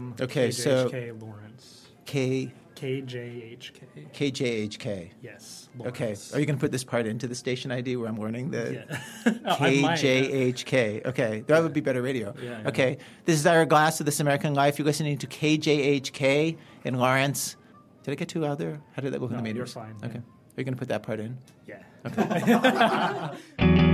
Okay, so KJHK Lawrence. K KJHK. KJHK. Yes. Okay. Lawrence. Are you going to put this part into the station ID where I'm learning the I might, yeah. KJHK? Okay. That would be better radio. Yeah. Okay. This is Ira Glass of This American Life. You're listening to KJHK in Lawrence. Did I get too out there? How did that look in the meters? You're fine. Okay. Yeah. Are you going to put that part in? Yeah. Okay.